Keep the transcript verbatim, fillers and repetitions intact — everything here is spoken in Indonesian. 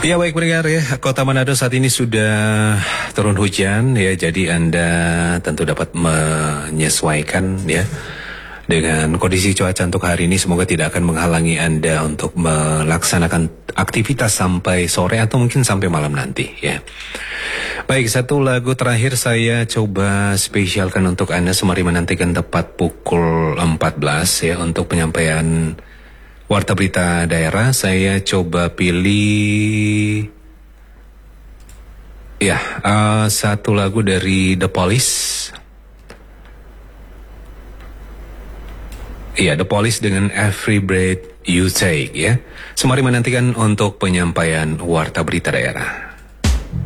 Ya baik pendengar ya, Kota Manado saat ini sudah turun hujan ya, jadi Anda tentu dapat menyesuaikan ya dengan kondisi cuaca untuk hari ini. Semoga tidak akan menghalangi Anda untuk melaksanakan aktivitas sampai sore atau mungkin sampai malam nanti ya. Baik, satu lagu terakhir saya coba spesialkan untuk Anda sembari menantikan tepat pukul empat belas ya untuk penyampaian Warta Berita Daerah. Saya coba pilih ya uh, satu lagu dari The Police. Ya, The Police dengan Every Breath You Take ya. Sembari menantikan untuk penyampaian Warta Berita Daerah.